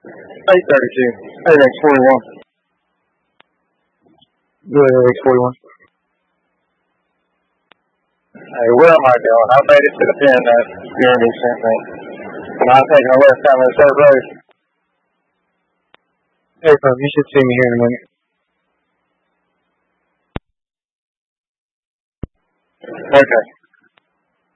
832. 8X41. Good, 8X41. Hey, where am I going? I made it to the pin that Jeremy sent me. And I'm taking a left down the third road. Hey, Pump, you should see me here in a minute. Okay.